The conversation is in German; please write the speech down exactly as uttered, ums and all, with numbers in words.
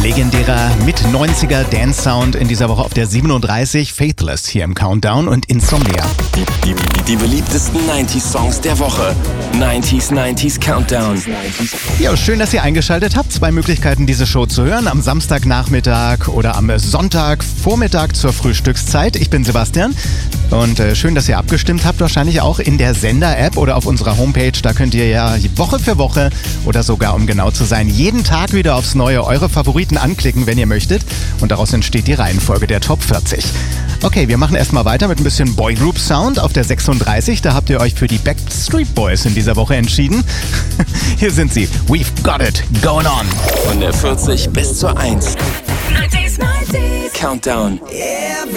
Legendärer Mit-neunziger Dance-Sound in dieser Woche auf der siebenunddreißig, Faithless hier im Countdown und Insomnia. Die, die, die beliebtesten neunzig-Songs der Woche. neunzig neunzig Countdown. Ja, schön, dass ihr eingeschaltet habt. Zwei Möglichkeiten, diese Show zu hören. Am Samstagnachmittag oder am Sonntagvormittag zur Frühstückszeit. Ich bin Sebastian und äh, schön, dass ihr abgestimmt habt. Wahrscheinlich auch in der Sender-App oder auf unserer Homepage. Da könnt ihr ja Woche für Woche oder sogar, um genau zu sein, jeden Tag wieder aufs Neue eure Favoriten anklicken, wenn ihr möchtet. Und daraus entsteht die Reihenfolge der Top vierzig. Okay, wir machen erstmal weiter mit ein bisschen Boygroup Sound auf der sechsunddreißig. Da habt ihr euch für die Backstreet Boys in dieser Woche entschieden. Hier sind sie. We've got it going on. Von der vierzig bis zur eins. neunzig neunzig Countdown.